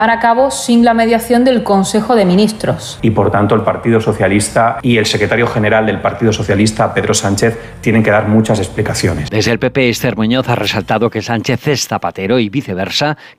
a cabo sin la mediación del Consejo de Ministros. Y por tanto el Partido Socialista y el secretario general del Partido Socialista, Pedro Sánchez, tienen que dar muchas explicaciones. Desde el PP, Esther Muñoz ha resaltado que Sánchez es Zapatero y viceversa,